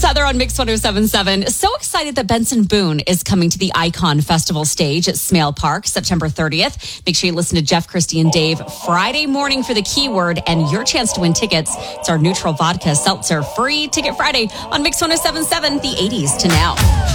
It's Heather on Mix 107.7. So excited that Benson Boone is coming to the Icon Festival stage at Smale Park September 30th. Make sure you listen to Jeff, Christy, and Dave Friday morning for the keyword and your chance to win tickets. It's our neutral vodka seltzer free ticket Friday on Mix 107.7, the 80s to now.